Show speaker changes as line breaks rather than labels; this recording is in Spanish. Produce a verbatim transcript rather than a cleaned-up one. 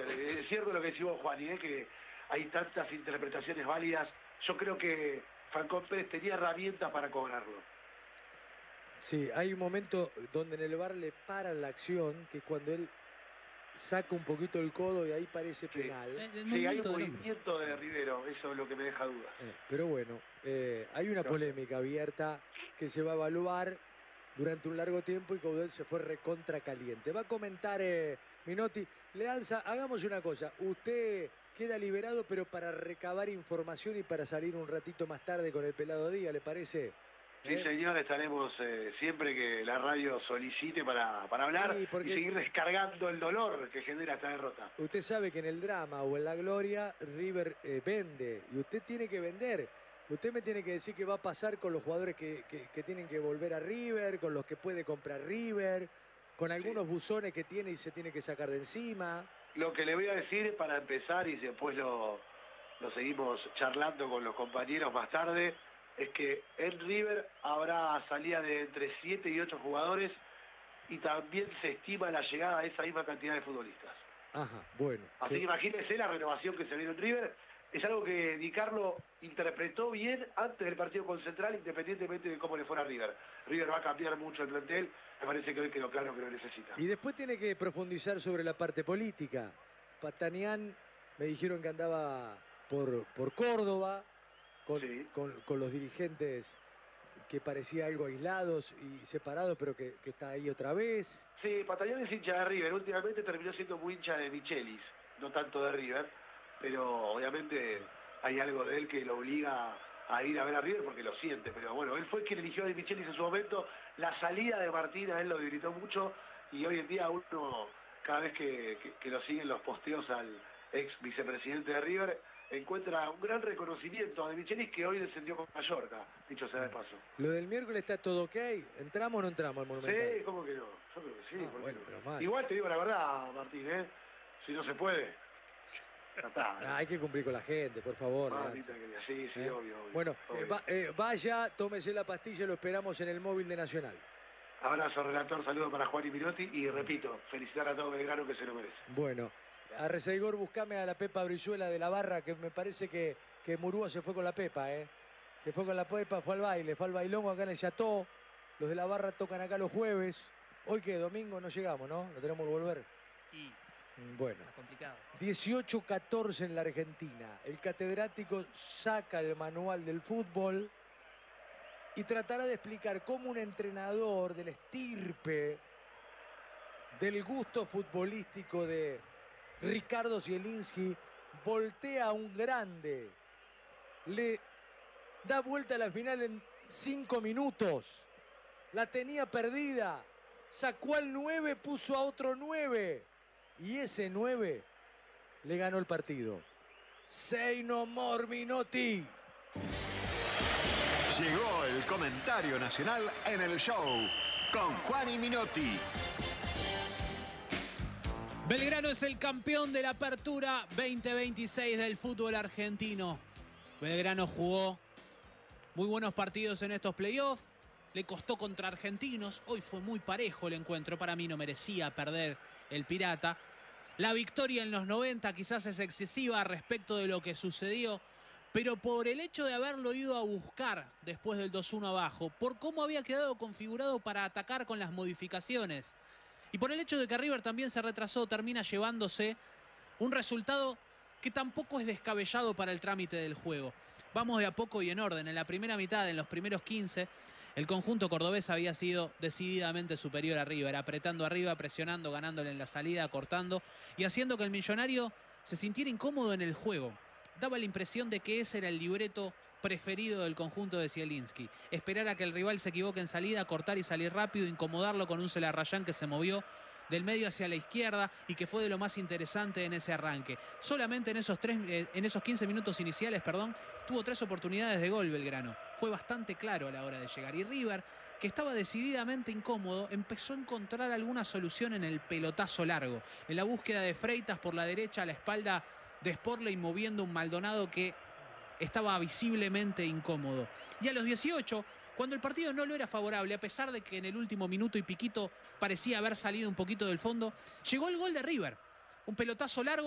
es cierto lo que decimos, Juan, y es que hay tantas interpretaciones válidas. Yo creo que Falcón Pérez tenía herramientas para cobrarlo.
Sí, hay un momento donde en el V A R le paran la acción, que es cuando él saca un poquito el codo y ahí parece
Sí.
penal.
El, el sí, hay un movimiento de Rivero, eso es lo que me deja dudas.
Eh, pero bueno, eh, hay una
pero,
polémica abierta que se va a evaluar durante un largo tiempo y Coudet se fue recontra caliente. Va a comentar eh, Minotti. Leanza, hagamos una cosa. Usted queda liberado, pero para recabar información y para salir un ratito más tarde con el Pelado Díaz, ¿le parece?
Sí, ¿Eh? señor, estaremos eh, siempre que la radio solicite para, para hablar sí, porque... y seguir descargando el dolor que genera esta derrota.
Usted sabe que en el drama o en la gloria River eh, vende y usted tiene que vender. Usted me tiene que decir qué va a pasar con los jugadores que, que, que tienen que volver a River, con los que puede comprar River, con algunos sí. buzones que tiene y se tiene que sacar de encima.
Lo que le voy a decir para empezar y después lo, lo seguimos charlando con los compañeros más tarde, es que en River habrá salida de entre siete y ocho jugadores y también se estima la llegada de esa misma cantidad de futbolistas.
Ajá, bueno.
Así sí. que imagínense la renovación que se viene en River. Es algo que Di Carlo interpretó bien antes del partido con Central, independientemente de cómo le fuera a River. River va a cambiar mucho el plantel, me parece que hoy quedó claro que lo necesita.
Y después tiene que profundizar sobre la parte política. Patanián, me dijeron que andaba por, por Córdoba, con, sí. con, con los dirigentes que parecía algo aislados y separados, pero que, que está ahí otra vez.
Sí, Patanián es hincha de River, últimamente terminó siendo muy hincha de Michelis, no tanto de River. Pero obviamente hay algo de él que lo obliga a ir a ver a River porque lo siente. Pero bueno, él fue quien eligió a Di Michelis en su momento. La salida de Martín a él lo debilitó mucho y hoy en día uno, cada vez que, que, que lo siguen los posteos al ex vicepresidente de River, encuentra un gran reconocimiento a Di Michelis, que hoy descendió con Mallorca, dicho sea de paso.
Lo del miércoles está todo ok. ¿Entramos o no entramos al Monumental?
Sí, ¿cómo que no? Yo creo que sí.
Ah, bueno, pero mal.
Igual te digo la verdad, Martín, ¿eh? Si no se puede... Está,
ah, hay que cumplir con la gente, por favor.
Ah, sí, sí,
¿Eh?
obvio, obvio.
Bueno,
obvio.
Eh, va, eh, vaya, tómese la pastilla, lo esperamos en el móvil de Nacional.
Abrazo, relator, saludo para Juan y Minotti y repito, felicitar a todo Belgrano que se lo merece.
Bueno, a Rezaigor buscame a la Pepa Brizuela de la Barra, que me parece que, que Murúa se fue con la Pepa, ¿eh? Se fue con la Pepa, fue al baile, fue al bailongo acá en el Chateau. Los de la Barra tocan acá los jueves. Hoy que domingo no llegamos, ¿no? No tenemos que volver.
Y...
Bueno,
está complicado.
dieciocho catorce en la Argentina. El catedrático saca el manual del fútbol y tratará de explicar cómo un entrenador del estirpe, del gusto futbolístico de Ricardo Zielinski, voltea a un grande, le da vuelta a la final en cinco minutos, la tenía perdida, sacó al nueve, puso a otro nueve. Y ese nueve le ganó el partido. Say no more, Minotti.
Llegó el comentario nacional en el show con Juan y Minotti.
Belgrano es el campeón de la Apertura veinte veintiséis del fútbol argentino. Belgrano jugó muy buenos partidos en estos playoffs. Le costó contra Argentinos. Hoy fue muy parejo el encuentro. Para mí no merecía perder el Pirata. La victoria en los noventa quizás es excesiva respecto de lo que sucedió, pero por el hecho de haberlo ido a buscar después del dos uno abajo, por cómo había quedado configurado para atacar con las modificaciones, y por el hecho de que River también se retrasó, termina llevándose un resultado que tampoco es descabellado para el trámite del juego. Vamos de a poco y en orden. En la primera mitad, en los primeros quince, el conjunto cordobés había sido decididamente superior a River, apretando arriba, presionando, ganándole en la salida, cortando y haciendo que el Millonario se sintiera incómodo en el juego. Daba la impresión de que ese era el libreto preferido del conjunto de Zielinski. Esperar a que el rival se equivoque en salida, cortar y salir rápido, incomodarlo con un Celarrayán que se movió del medio hacia la izquierda y que fue de lo más interesante en ese arranque. Solamente en esos, tres, eh, en esos quince minutos iniciales, perdón, tuvo tres oportunidades de gol Belgrano. Fue bastante claro a la hora de llegar. Y River, que estaba decididamente incómodo, empezó a encontrar alguna solución en el pelotazo largo, en la búsqueda de Freitas por la derecha a la espalda de Sportling, moviendo un Maldonado que estaba visiblemente incómodo. Y a los dieciocho, cuando el partido no lo era favorable, a pesar de que en el último minuto y piquito parecía haber salido un poquito del fondo, llegó el gol de River. Un pelotazo largo